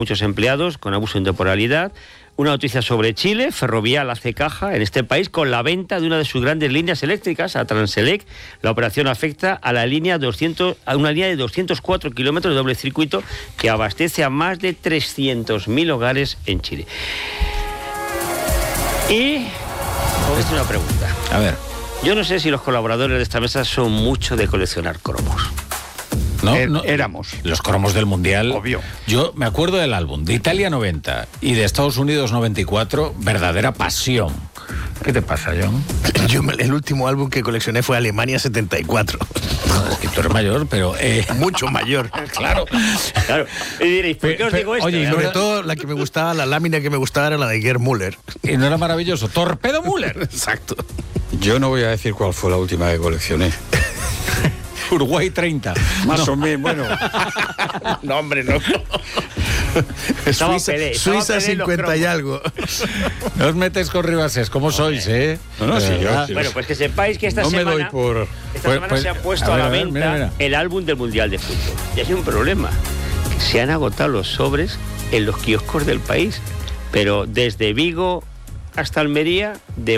muchos empleados con abuso de temporalidad. Una noticia sobre Chile. Ferrovial hace caja en este país con la venta de una de sus grandes líneas eléctricas, a Transelec. La operación afecta a una línea de 204 kilómetros de doble circuito que abastece a más de 300.000 hogares en Chile. Y es una pregunta. A ver. Yo no sé si los colaboradores de esta mesa son mucho de coleccionar cromos. No, éramos. Los cromos del Mundial. Obvio. Yo me acuerdo del álbum de Italia 90 y de Estados Unidos 94, verdadera pasión. ¿Qué te pasa, John? El último álbum que coleccioné fue Alemania 74. No, es que tú eres mayor, pero... Mucho mayor. Claro. Claro. Y diréis, ¿por qué os digo esto? Oye, Y sobre todo la que me gustaba, la lámina que me gustaba era la de Gerd Müller. ¿Y no era maravilloso? ¡Torpedo Müller! Exacto. Yo no voy a decir cuál fue la última que coleccioné. Uruguay 30. Más o menos, bueno. No, hombre, no. Estaba Suiza Pelé, los 50 y cromos. algo. No os metéis con Ribases, ¿cómo sois, eh? No, sí, yo... Bueno, pues que sepáis que esta no semana... me doy por... Esta semana se ha puesto a la venta mira. el álbum del Mundial de Fútbol. Y hay un problema, que se han agotado los sobres en los kioscos del país, pero desde Vigo hasta Almería, de